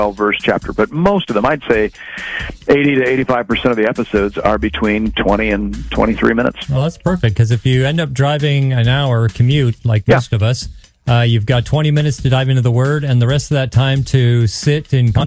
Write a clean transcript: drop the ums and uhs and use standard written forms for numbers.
12-verse chapter. But most of them, I'd say 80 to 85% of the episodes are between 20 and 23 minutes. Well, that's perfect, because if you end up driving an hour commute, like most of us, you've got 20 minutes to dive into the Word, and the rest of that time to sit and